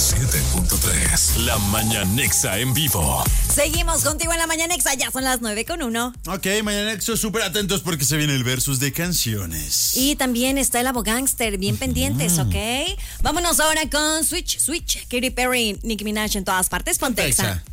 97.3. La Mañanexa en vivo. Seguimos contigo en la Mañanexa, ya son las 9:01. Ok, Mañanexo, súper atentos porque se viene el versus de canciones. Y también está el Abogangster, bien pendientes, ¿ok? Vámonos ahora con Switch, Katy Perry, Nicki Minaj en todas partes, Pontexa.